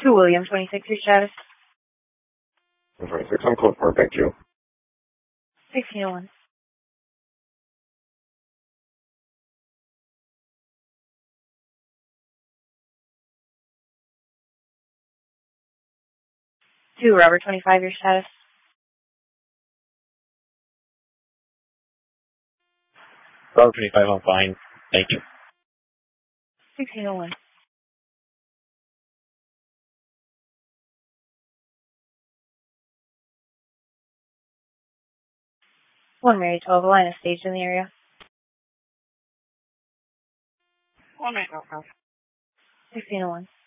2 William, 26, your status. 26, I'm close for, thank you. 1601. Two Robert, 25, your status. Robert 25, I'm fine. Thank you. 1601. One Mary 12, line is staged in the area. 1 minute, no, 1601.